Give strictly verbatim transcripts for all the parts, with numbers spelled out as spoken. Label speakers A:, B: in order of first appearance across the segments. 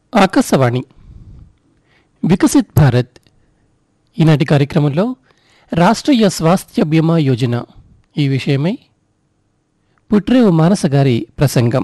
A: ఆకాశవాణి వికసిత్ భారత్ ఈనాటి కార్యక్రమంలో రాష్ట్రీయ స్వాస్థ్య బీమా యోజన ఈ విషయమై పుట్రేవు మానస గారి ప్రసంగం.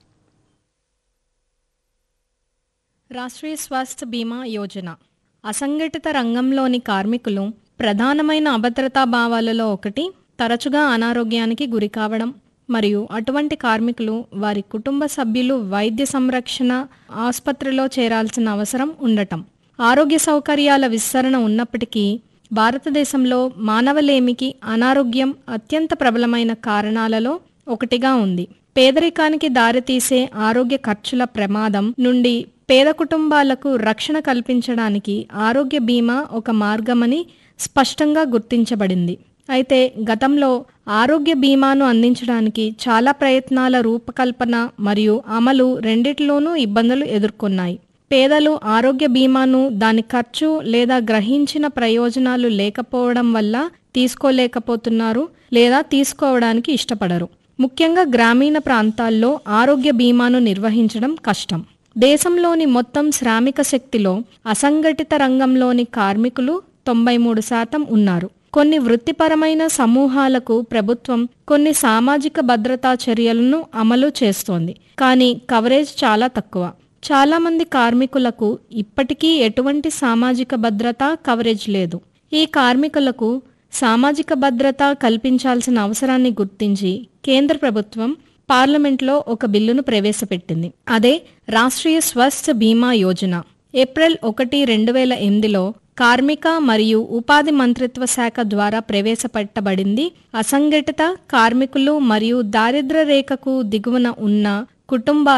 B: రాష్ట్రీయ స్వాస్థ్య బీమా యోజన అసంఘటిత రంగంలోని కార్మికులు ప్రధానమైన అభద్రతా భావాలలో ఒకటి తరచుగా అనారోగ్యానికి గురి కావడం మరియు అటువంటి కార్మికులు వారి కుటుంబ సభ్యులు వైద్య సంరక్షణ ఆసుపత్రిలో చేరాల్సిన అవసరం ఉండటం. ఆరోగ్య సౌకర్యాల విస్తరణ ఉన్నప్పటికీ భారతదేశంలో మానవలేమికి అనారోగ్యం అత్యంత ప్రబలమైన కారణాలలో ఒకటిగా ఉంది. పేదరికానికి దారితీసే ఆరోగ్య ఖర్చుల ప్రమాదం నుండి పేద కుటుంబాలకు రక్షణ కల్పించడానికి ఆరోగ్య బీమా ఒక మార్గమని స్పష్టంగా గుర్తించబడింది. అయితే గతంలో ఆరోగ్య బీమాను అందించడానికి చాలా ప్రయత్నాల రూపకల్పన మరియు అమలు రెండిటిలోనూ ఇబ్బందులు ఎదుర్కొన్నాయి. పేదలు ఆరోగ్య బీమాను దాని ఖర్చు లేదా గ్రహించిన ప్రయోజనాలు లేకపోవడం వల్ల తీసుకోలేకపోతున్నారు లేదా తీసుకోవడానికి ఇష్టపడరు. ముఖ్యంగా గ్రామీణ ప్రాంతాల్లో ఆరోగ్య బీమాను నిర్వహించడం కష్టం. దేశంలోని మొత్తం శ్రామిక శక్తిలో అసంఘటిత రంగంలోని కార్మికులు తొంభై మూడు శాతం ఉన్నారు. కొన్ని వృత్తిపరమైన సమూహాలకు ప్రభుత్వం కొన్ని సామాజిక భద్రతా చర్యలను అమలు చేస్తోంది, కానీ కవరేజ్ చాలా తక్కువ. చాలా మంది కార్మికులకు ఇప్పటికీ ఎటువంటి సామాజిక భద్రత కవరేజ్ లేదు. ఈ కార్మికులకు సామాజిక భద్రత కల్పించాల్సిన అవసరాన్ని గుర్తించి కేంద్ర ప్రభుత్వం పార్లమెంట్లో ఒక బిల్లును ప్రవేశపెట్టింది. అదే రాష్ట్రీయ స్వాస్థ్య బీమా యోజన. ఏప్రిల్ ఒకటి రెండు వేల ఎనిమిదిలో కార్మిక మరియు ఉపాధి మంత్రిత్వ శాఖ ద్వారా ప్రవేశపెట్టబడింది. అసంఘటిత కార్మికులు మరియు దారిద్ర్య రేఖకు దిగువన ఉన్న కుటుంబాల